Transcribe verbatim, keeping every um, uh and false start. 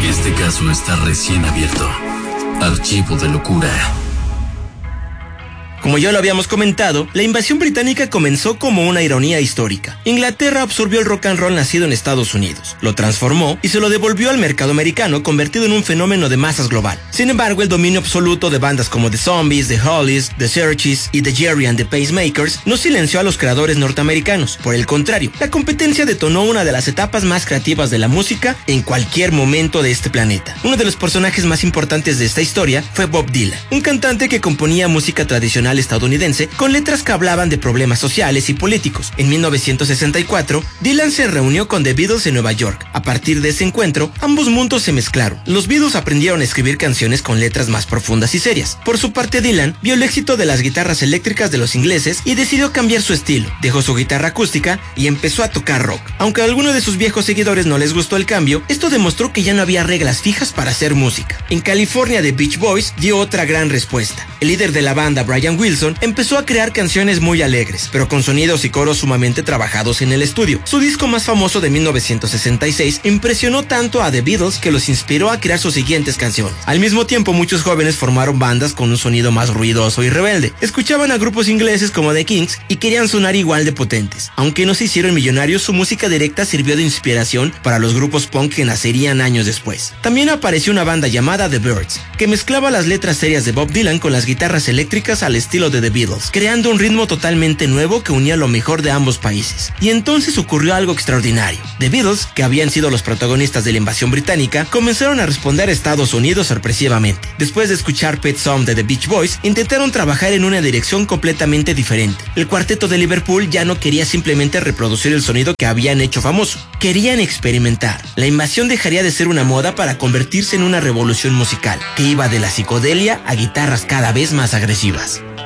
Este caso está recién abierto. Archivo de locura. Como ya lo habíamos comentado, la invasión británica comenzó como una ironía histórica. Inglaterra absorbió el rock and roll nacido en Estados Unidos, lo transformó y se lo devolvió al mercado americano, convertido en un fenómeno de masas global. Sin embargo, el dominio absoluto de bandas como The Zombies, The Hollies, The Searchers y The Jerry and the Pacemakers no silenció a los creadores norteamericanos. Por el contrario, la competencia detonó una de las etapas más creativas de la música en cualquier momento de este planeta. Uno de los personajes más importantes de esta historia fue Bob Dylan, un cantante que componía música tradicional estadounidense con letras que hablaban de problemas sociales y políticos. En mil novecientos sesenta y cuatro, Dylan se reunió con The Beatles en Nueva York. A partir de ese encuentro, ambos mundos se mezclaron. Los Beatles aprendieron a escribir canciones con letras más profundas y serias. Por su parte, Dylan vio el éxito de las guitarras eléctricas de los ingleses y decidió cambiar su estilo. Dejó su guitarra acústica y empezó a tocar rock. Aunque a algunos de sus viejos seguidores no les gustó el cambio, esto demostró que ya no había reglas fijas para hacer música. En California, The Beach Boys dio otra gran respuesta. El líder de la banda, Brian Wilson, empezó a crear canciones muy alegres, pero con sonidos y coros sumamente trabajados en el estudio. Su disco más famoso de mil novecientos sesenta y seis impresionó tanto a The Beatles que los inspiró a crear sus siguientes canciones. Al mismo tiempo, muchos jóvenes formaron bandas con un sonido más ruidoso y rebelde. Escuchaban a grupos ingleses como The Kinks y querían sonar igual de potentes. Aunque no se hicieron millonarios, su música directa sirvió de inspiración para los grupos punk que nacerían años después. También apareció una banda llamada The Byrds, que mezclaba las letras serias de Bob Dylan con las guitarras eléctricas al estilo de The Beatles, creando un ritmo totalmente nuevo que unía lo mejor de ambos países. Y entonces ocurrió algo extraordinario. The Beatles, que habían sido los protagonistas de la invasión británica, comenzaron a responder a Estados Unidos sorpresivamente. Después de escuchar Pet Sound de The Beach Boys, intentaron trabajar en una dirección completamente diferente. El cuarteto de Liverpool ya no quería simplemente reproducir el sonido que habían hecho famoso. Querían experimentar. La invasión dejaría de ser una moda para convertirse en una revolución musical, que iba de la psicodelia a guitarras cada vez más agresivas.